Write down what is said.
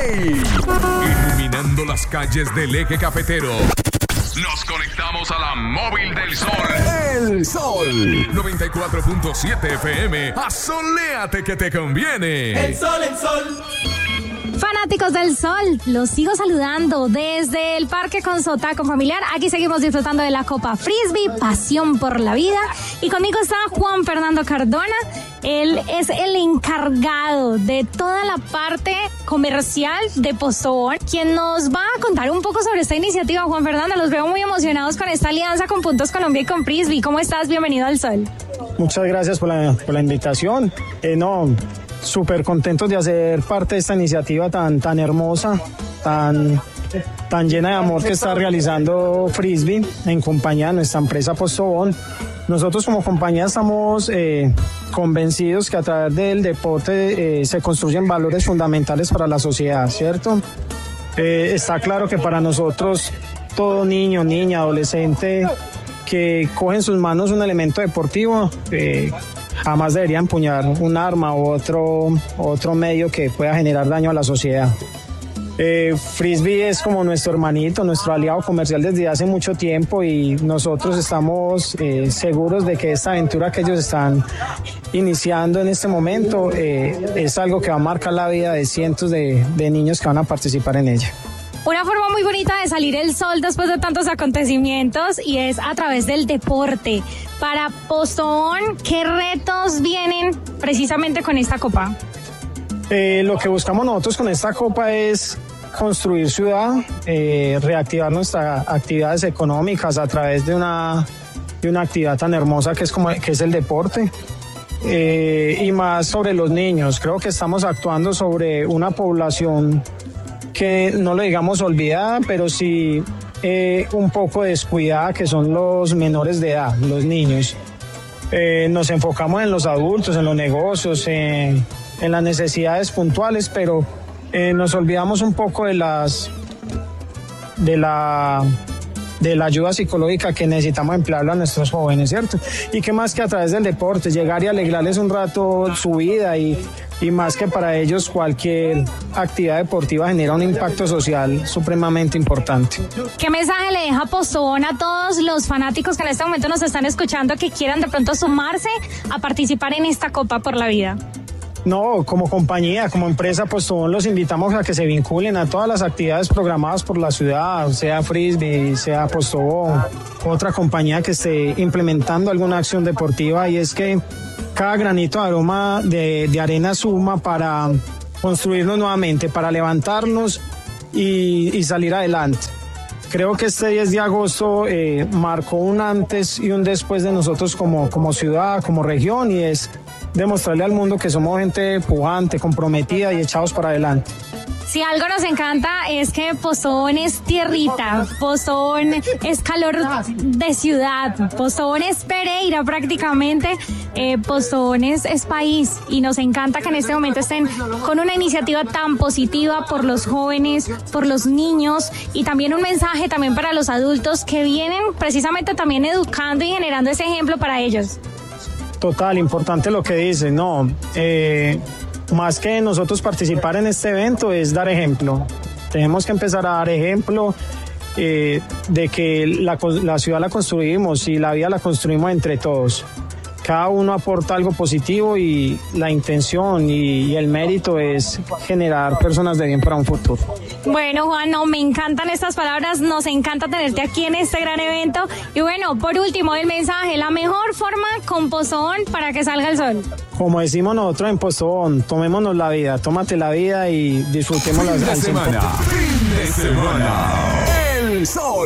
¡Hey! Iluminando las calles del eje cafetero. Nos conectamos a la móvil del sol. El Sol 94.7 FM. Asoléate que te conviene. El sol, el sol. Fanáticos del sol, los sigo saludando desde el Parque Consotaco Familiar. Aquí seguimos disfrutando de la Copa Frisbee, pasión por la vida. Y conmigo está Juan Fernando Cardona. Él es el encargado de toda la parte comercial de Postobón, quien nos va a contar un poco sobre esta iniciativa. Juan Fernando, los veo muy emocionados con esta alianza con Puntos Colombia y con Frisbee. ¿Cómo estás? Bienvenido al Sol. Muchas gracias por la invitación. Súper contentos de hacer parte de esta iniciativa tan hermosa, tan llena de amor que está realizando Frisbee en compañía de nuestra empresa Postobón. Nosotros como compañía estamos convencidos que a través del deporte se construyen valores fundamentales para la sociedad, ¿cierto? Está claro que para nosotros todo niño, niña, adolescente que coge en sus manos un elemento deportivo jamás debería empuñar un arma u otro medio que pueda generar daño a la sociedad. Frisbee es como nuestro hermanito, nuestro aliado comercial desde hace mucho tiempo y nosotros estamos seguros de que esta aventura que ellos están iniciando en este momento es algo que va a marcar la vida de cientos de niños que van a participar en ella. Una forma muy bonita de salir el sol después de tantos acontecimientos y es a través del deporte. Para Postobón, ¿qué retos vienen precisamente con esta copa? Lo que buscamos nosotros con esta copa es construir ciudad, reactivar nuestras actividades económicas a través de una actividad tan hermosa que es el deporte. Y más sobre los niños. Creo que estamos actuando sobre una población que no lo digamos olvidada, pero sí un poco descuidada, que son los menores de edad, los niños. Nos enfocamos en los adultos, en los negocios, en las necesidades puntuales, pero nos olvidamos un poco de la ayuda psicológica que necesitamos emplearla a nuestros jóvenes, ¿cierto? Y que más que a través del deporte, llegar y alegrarles un rato su vida y más que para ellos cualquier actividad deportiva genera un impacto social supremamente importante. ¿Qué mensaje le deja Postobón a todos los fanáticos que en este momento nos están escuchando que quieran de pronto sumarse a participar en esta Copa por la Vida? No, como compañía, como empresa Postobón los invitamos a que se vinculen a todas las actividades programadas por la ciudad, sea Frisbee, sea Postobón, otra compañía que esté implementando alguna acción deportiva, y es que cada granito de aroma de arena suma para construirnos nuevamente, para levantarnos y salir adelante. Creo que este 10 de agosto marcó un antes y un después de nosotros como ciudad, como región, y es demostrarle al mundo que somos gente pujante, comprometida y echados para adelante. Si algo nos encanta es que Postobón es tierrita, Postobón es calor de ciudad, Postobón es Pereira prácticamente, Postobón es país, y nos encanta que en este momento estén con una iniciativa tan positiva por los jóvenes, por los niños, y también un mensaje también para los adultos que vienen precisamente también educando y generando ese ejemplo para ellos. Total, importante lo que dice, más que nosotros participar en este evento es dar ejemplo. Tenemos que empezar a dar ejemplo de que la ciudad la construimos y la vida la construimos entre todos. Cada uno aporta algo positivo y la intención y el mérito es generar personas de bien para un futuro. Bueno, Juan, me encantan estas palabras, nos encanta tenerte aquí en este gran evento. Y bueno, por último, el mensaje, la mejor forma con Postobón para que salga el sol. Como decimos nosotros en Postobón, tomémonos la vida, tómate la vida y disfrutémosla. Fin de semana. El Sol